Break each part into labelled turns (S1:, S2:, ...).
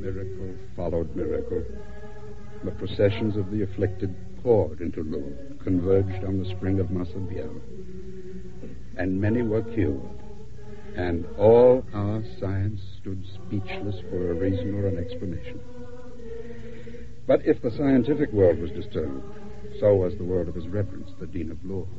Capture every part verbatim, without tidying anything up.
S1: Miracle followed miracle. The processions of the afflicted poured into Lourdes, converged on the spring of Massabielle, and many were cured, and all our science stood speechless for a reason or an explanation. But if the scientific world was disturbed, so was the world of His Reverence, the Dean of Lourdes.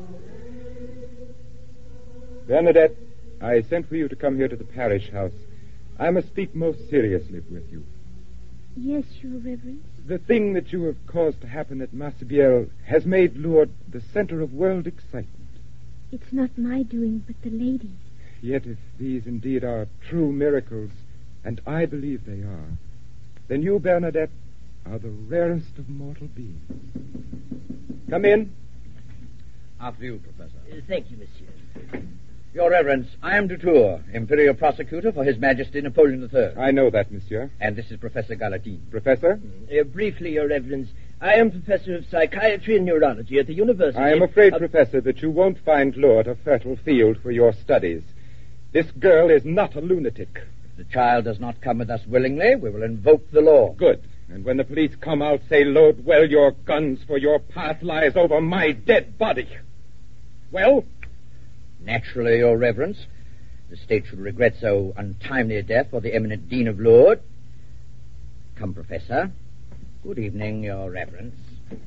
S2: Bernadette, I sent for you to come here to the parish house. I must speak most seriously with you.
S3: Yes, Your Reverence.
S2: The thing that you have caused to happen at Massabielle has made Lourdes the center of world excitement.
S3: It's not my doing, but the lady's.
S2: Yet if these indeed are true miracles, and I believe they are, then you, Bernadette, are the rarest of mortal beings. Come in.
S4: After you, Professor.
S5: Uh, thank you, Monsieur.
S4: Your Reverence, I am Dutour, Imperial Prosecutor for His Majesty Napoleon the Third.
S2: I know that, Monsieur.
S4: And this is Professor Galatine.
S2: Professor?
S5: Uh, briefly, Your Reverence, I am Professor of Psychiatry and Neurology at the University.
S2: I am afraid,
S5: of...
S2: Professor, that you won't find Lourdes a fertile field for your studies. This girl is not a lunatic.
S4: If the child does not come with us willingly, we will invoke the law.
S2: Good. And when the police come out, say, load well your guns, for your path lies over my dead body. Well?
S4: Naturally, Your Reverence. The state should regret so untimely a death for the eminent Dean of Lourdes. Come, Professor. Good evening, Your Reverence.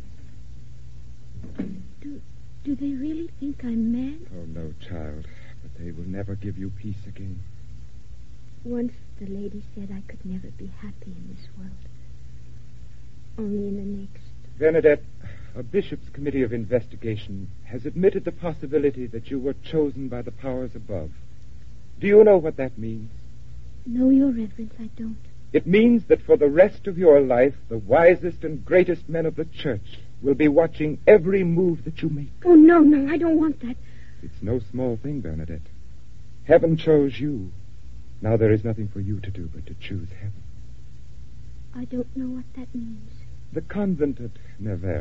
S3: Do, do they really think I'm mad?
S2: Oh, no, child. But they will never give you peace again.
S3: Once the lady said I could never be happy in this world. Only in the next.
S2: Bernadette, a bishop's committee of investigation has admitted the possibility that you were chosen by the powers above. Do you know what that means?
S3: No, Your Reverence, I don't.
S2: It means that for the rest of your life, the wisest and greatest men of the church will be watching every move that you make.
S3: Oh, no, no, I don't want that.
S2: It's no small thing, Bernadette. Heaven chose you. Now there is nothing for you to do but to choose heaven.
S3: I don't know what that means.
S2: The convent at Nevers